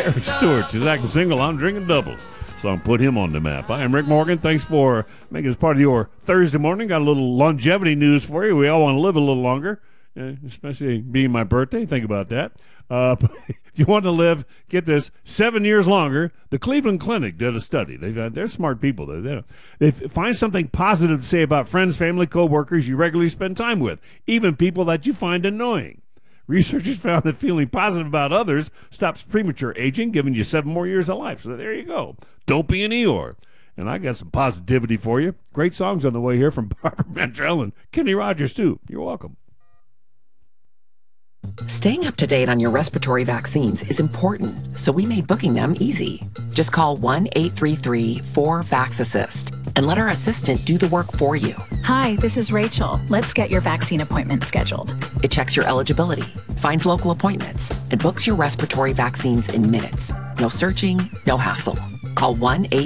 Harry Stewart, she's acting single, I'm drinking double. So I'll put him on the map. I am Rick Morgan. Thanks for making this part of your Thursday morning. Got a little longevity news for you. We all want to live a little longer, especially being my birthday. Think about that. If you want to live, get this, 7 years longer, the Cleveland Clinic did a study. They're smart people. They find something positive to say about friends, family, coworkers you regularly spend time with, even people that you find annoying. Researchers found that feeling positive about others stops premature aging, giving you 7 more years of life. So there you go. Don't be an Eeyore. And I got some positivity for you. Great songs on the way here from Barbara Mandrell and Kenny Rogers, too. You're welcome. Staying up to date on your respiratory vaccines is important, so we made booking them easy. Just call 1-833-4-VAX-ASSIST and let our assistant do the work for you. Hi, this is Rachel. Let's get your vaccine appointment scheduled. It checks your eligibility, finds local appointments, and books your respiratory vaccines in minutes. No searching, no hassle. Call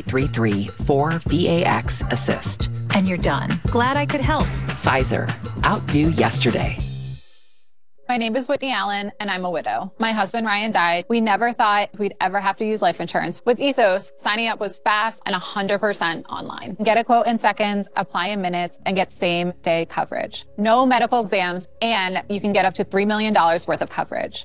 1-833-4-VAX-ASSIST. And you're done. Glad I could help. Pfizer. Outdo yesterday. My name is Whitney Allen, and I'm a widow. My husband, Ryan, died. We never thought we'd ever have to use life insurance. With Ethos, signing up was fast and 100% online. Get a quote in seconds, apply in minutes, and get same-day coverage. No medical exams, and you can get up to $3 million worth of coverage.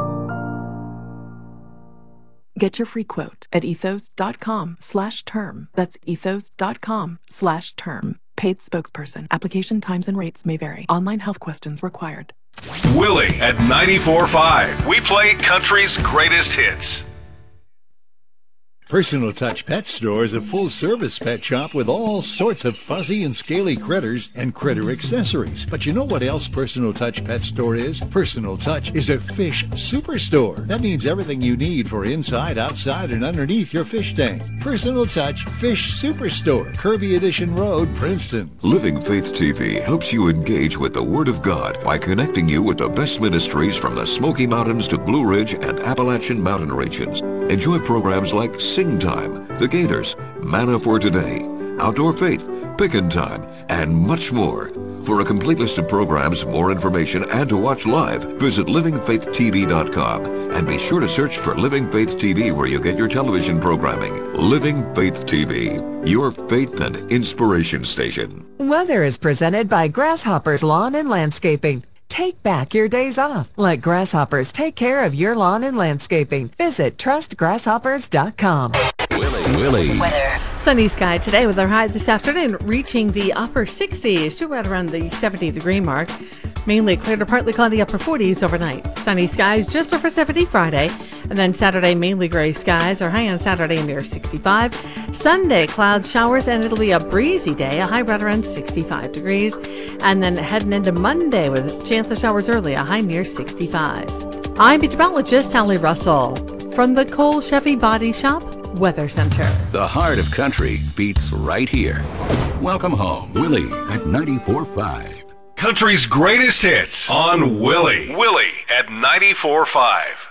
Get your free quote at ethos.com/term. That's ethos.com/term. Paid spokesperson. Application times and rates may vary. Online health questions required. Willie at 94.5. We play country's greatest hits. Personal Touch Pet Store is a full-service pet shop with all sorts of fuzzy and scaly critters and critter accessories. But you know what else Personal Touch Pet Store is? Personal Touch is a fish superstore. That means everything you need for inside, outside, and underneath your fish tank. Personal Touch Fish Superstore, Kirby Edition Road, Princeton. Living Faith TV helps you engage with the Word of God by connecting you with the best ministries from the Smoky Mountains to Blue Ridge and Appalachian Mountain regions. Enjoy programs like Sing Time, The Gators, Manna for Today, Outdoor Faith, Pickin' Time, and much more. For a complete list of programs, more information, and to watch live, visit livingfaithtv.com and be sure to search for Living Faith TV where you get your television programming. Living Faith TV, your faith and inspiration station. Weather is presented by Grasshoppers Lawn and Landscaping. Take back your days off. Let Grasshoppers take care of your lawn and landscaping. Visit trustgrasshoppers.com. Willie. Weather. Sunny sky today with our high this afternoon reaching the upper 60s to right around the 70-degree mark. Mainly clear to partly cloudy upper 40s overnight. Sunny skies just over 70 Friday. And then Saturday, mainly gray skies. Our high on Saturday near 65. Sunday, clouds, showers, and it'll be a breezy day. A high right around 65 degrees. And then heading into Monday with chance of showers early. A high near 65. I'm meteorologist Sally Russell from the Cole Chevy Body Shop Weather Center. The heart of country beats right here. Welcome home, Willie at 94.5. Country's greatest hits on Willie. Willie at 94.5.